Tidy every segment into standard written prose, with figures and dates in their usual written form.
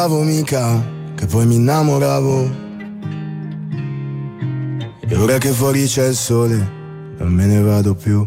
mica, che poi mi innamoravo. E ora che fuori c'è il sole, non me ne vado più.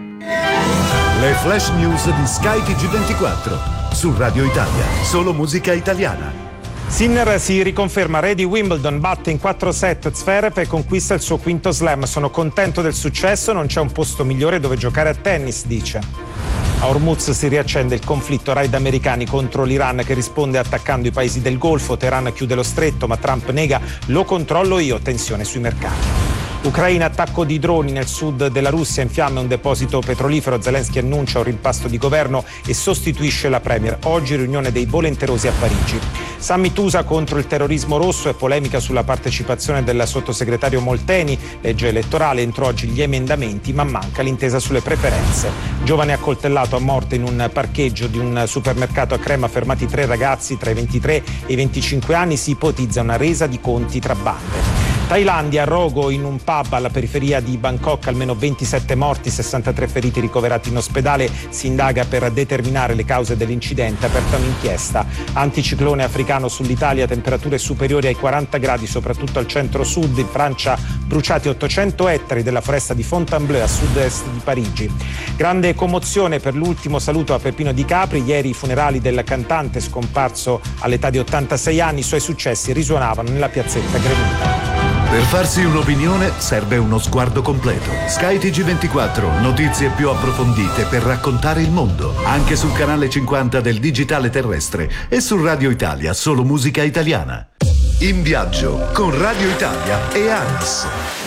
Le flash news di Sky TG24 su Radio Italia, solo musica italiana. Sinner si riconferma re di Wimbledon, batte in 4 set Zverev e conquista il suo quinto slam. Sono contento del successo, non c'è un posto migliore dove giocare a tennis, dice. A Hormuz si riaccende il conflitto raid americani contro l'Iran che risponde attaccando i paesi del Golfo. Teheran chiude lo stretto ma Trump nega, lo controllo io, tensione sui mercati. Ucraina, attacco di droni nel sud della Russia, in fiamme un deposito petrolifero. Zelensky annuncia un rimpasto di governo e sostituisce la premier. Oggi riunione dei volenterosi a Parigi. Summit USA contro il terrorismo rosso e polemica sulla partecipazione del sottosegretario Molteni. Legge elettorale, entro oggi gli emendamenti ma manca l'intesa sulle preferenze. Giovane accoltellato a morte in un parcheggio di un supermercato a Crema, fermati 3 ragazzi tra i 23 e i 25 anni, si ipotizza una resa di conti tra bande. Thailandia, rogo in un pub alla periferia di Bangkok, almeno 27 morti, 63 feriti ricoverati in ospedale. Si indaga per determinare le cause dell'incidente, aperta un'inchiesta. Anticiclone africano sull'Italia, temperature superiori ai 40 gradi soprattutto al centro-sud. In Francia bruciati 800 ettari della foresta di Fontainebleau a sud-est di Parigi. Grande commozione per l'ultimo saluto a Peppino Di Capri. Ieri i funerali del cantante scomparso all'età di 86 anni. I suoi successi risuonavano nella piazzetta Grenita. Per farsi un'opinione serve uno sguardo completo. Sky TG24, notizie più approfondite per raccontare il mondo, anche sul canale 50 del digitale terrestre e su Radio Italia, solo musica italiana. In viaggio con Radio Italia e ANAS.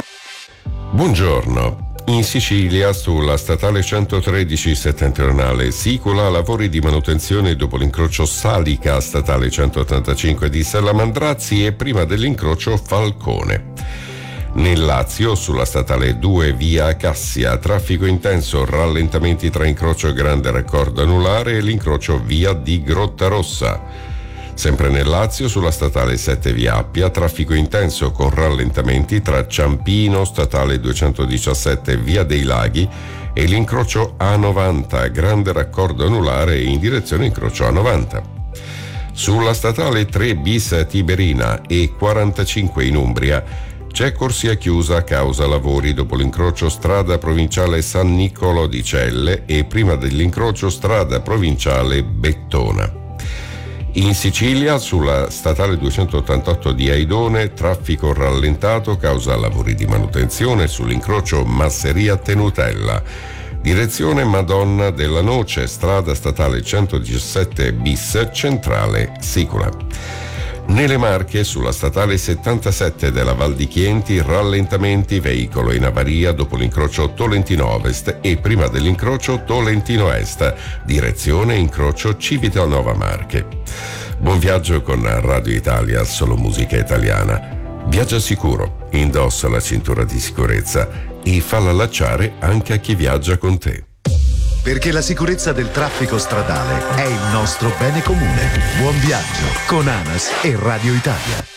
Buongiorno. In Sicilia, sulla statale 113 settentrionale Sicola, lavori di manutenzione dopo l'incrocio Salica, statale 185 di Sellamandrazzi e prima dell'incrocio Falcone. Nel Lazio, sulla statale 2 via Cassia, traffico intenso, rallentamenti tra incrocio Grande Raccordo Anulare e l'incrocio via di Grottarossa. Sempre nel Lazio, sulla statale 7 via Appia, traffico intenso con rallentamenti tra Ciampino, statale 217 via dei Laghi e l'incrocio A90, Grande Raccordo Anulare in direzione incrocio A90. Sulla statale 3 bis Tiberina e 45 in Umbria c'è corsia chiusa a causa lavori dopo l'incrocio strada provinciale San Niccolò di Celle e prima dell'incrocio strada provinciale Bettona. In Sicilia, sulla statale 288 di Aidone, traffico rallentato causa lavori di manutenzione sull'incrocio Masseria Tenutella. Direzione Madonna della Noce, strada statale 117 bis, centrale Sicola. Nelle Marche, sulla statale 77 della Val di Chienti, rallentamenti, veicolo in avaria dopo l'incrocio Tolentino Ovest e prima dell'incrocio Tolentino Est, direzione incrocio Civitanova Marche. Buon viaggio con Radio Italia, solo musica italiana. Viaggia sicuro, indossa la cintura di sicurezza e falla allacciare anche a chi viaggia con te. Perché la sicurezza del traffico stradale è il nostro bene comune. Buon viaggio con ANAS e Radio Italia.